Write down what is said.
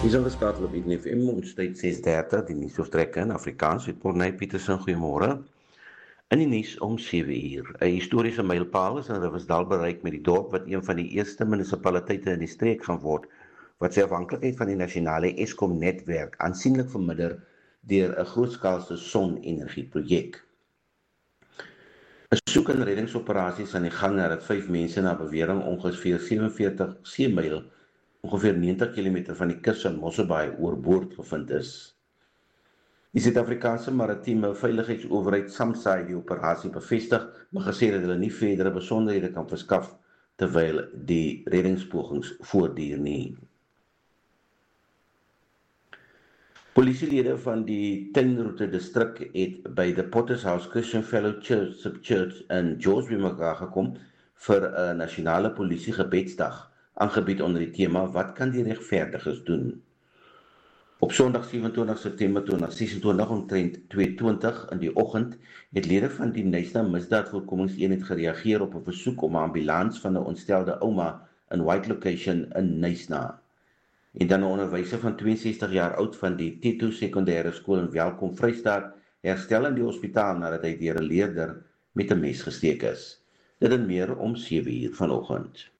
Is ingeskakel op Eden FM, ons tyd 6:30, die nuusoortrekke in Afrikaans, met Corneil Petersen, goeiemôre. In die nuus om 7:00, 'n historiese mylpaal is in Riversdal bereik met die dorp wat een van die eerste munisipaliteite in die streek gaan word, wat sy afhanklikheid van die nasionale Eskom-netwerk aansienlik verminder deur 'n grootskaalse son-energieprojek. 'n Soek- en reddingsoperasie is aan die gang nadat 5 mense na bewering ongeveer 47 seemyl, ongeveer 90 km van die kus van Mosselbaai oorboord gevind is. Die Suid-Afrikaanse Maritieme Veiligheidsowerheid SAMSA het die operasie bevestig, maar gesê dat hulle nie verdere besonderhede kan verskaf terwyl die reddingspogings voortduur nie. Polisielede van die Tuinroete distrik het by the Potter's House Christian Fellowship Church in George bymekaar gekom vir 'n nasionale polisie gebedsdag, aangebied onder die tema "Wat kan die regverdiges doen?". Op Sondag 27 September 2026 omtrent 2:20 in die oggend het lede van die Knysna misdaadvoorkomingseenheid gereageer op 'n versoek om 'n ambulans van 'n ontstelde ouma in White Location in Knysna. En dan 'n onderwyser van 62 jaar oud van die Teto Sekondêre Skool in Welkom, Vrystaat, herstel in die hospitaal nadat hy deur 'n leerder met 'n mes gesteek is. Dit en meer om 7:00 vanoggend.